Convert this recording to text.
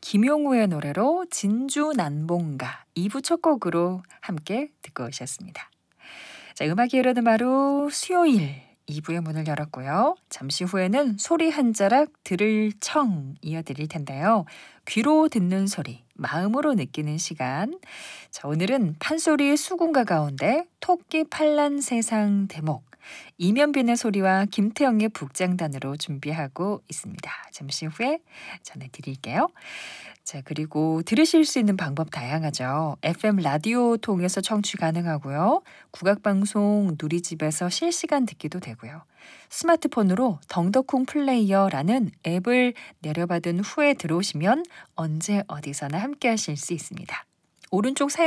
김용우의 노래로 진주 난봉가 2부 첫 곡으로 함께 듣고 오셨습니다. 자, 음악이 흐르는 하루 수요일 2부의 문을 열었고요. 잠시 후에는 소리 한 자락 들을 청 이어드릴 텐데요. 귀로 듣는 소리, 마음으로 느끼는 시간. 자, 오늘은 판소리의 수군가 가운데 토끼 팔란 세상 대목 이면빈의 소리와 김태영의 북장단으로 준비하고 있습니다. 잠시 후에 전해드릴게요. 자, 그리고 들으실 수 있는 방법 다양하죠. FM 라디오 통해서 청취 가능하고요. 국악방송 누리집에서 실시간 듣기도 되고요. 스마트폰으로 덩더콩 플레이어라는 앱을 내려받은 후에 들어오시면 언제 어디서나 함께 하실 수 있습니다. 오른쪽 사연